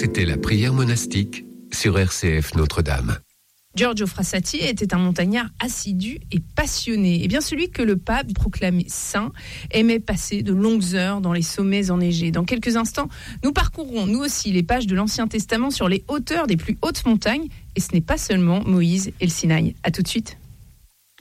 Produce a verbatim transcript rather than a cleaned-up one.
C'était la prière monastique sur R C F Notre-Dame. Giorgio Frassati était un montagnard assidu et passionné. Et bien celui que le pape proclamait saint aimait passer de longues heures dans les sommets enneigés. Dans quelques instants, nous parcourrons nous aussi les pages de l'Ancien Testament sur les hauteurs des plus hautes montagnes. Et ce n'est pas seulement Moïse et le Sinaï. À tout de suite.